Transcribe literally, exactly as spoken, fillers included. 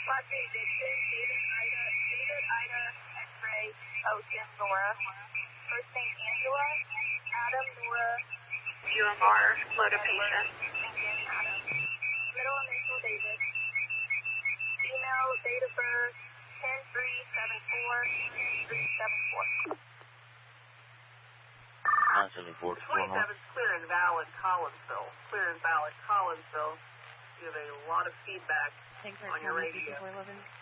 Last name Dixon, David Ida, David Ida, X-ray, Ocean, Nora. First name Angela, Adam, Nora, U M R, load a patient. Again, Adam. Middle initial David. Email, date of birth, ten three seven four, ten three seven four. nine seven four, twenty-seven's clear and valid, Collinsville. Clear and valid, Collinsville. You have a lot of feedback on your radio.